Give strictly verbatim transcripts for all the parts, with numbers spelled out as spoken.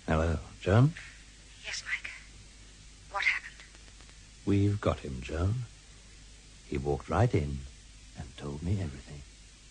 Hello, Joan? Yes, Mike. What happened? We've got him, Joan. He walked right in and told me everything.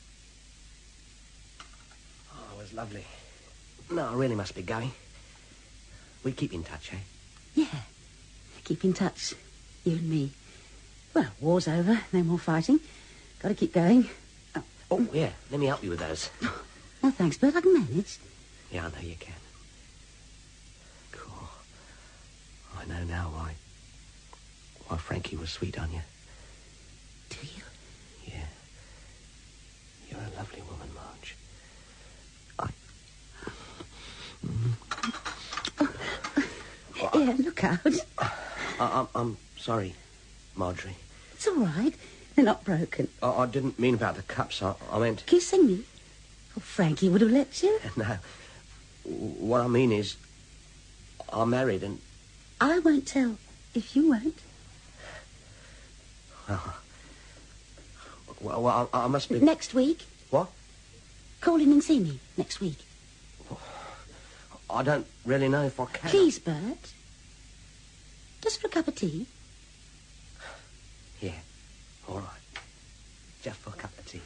Oh, it was lovely. No, I really must be going. We keep in touch, eh? Yeah. Keep in touch. You and me. Well, war's over. No more fighting. Got to keep going. Oh, oh, yeah. Let me help you with those. No, thanks, Bert. I can manage. Yeah, I know you can. Cool. I know now why... why Frankie was sweet on you. Do you? Yeah. You're a lovely woman, Marge. I... Oh, yeah, look out. I, I'm, I'm sorry, Marjorie. It's all right. They're not broken. I, I didn't mean about the cups. I, I meant... Kissing me? Oh, Frankie would have let you. No. What I mean is, I'm married and... I won't tell if you won't. Well, well, well I, I must be... Next week. What? Call in and see me next week. I don't really know if I can. Please, Bert. Just for a cup of tea. Yeah, all right. Just for a cup of tea.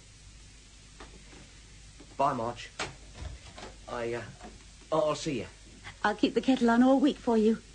Bye, Marge. I, uh, I'll see you. I'll keep the kettle on all week for you.